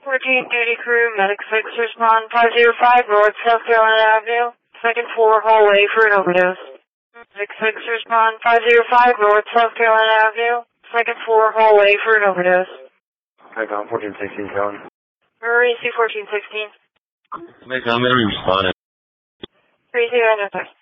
14 duty crew, medic 6, respond 505 North South Carolina Avenue, second floor hallway for an overdose. Medic 6, respond 505 North South Carolina Avenue, second floor hallway for an overdose. Icon 1416 going. Emergency 1416. Make I'm going to respond. 30,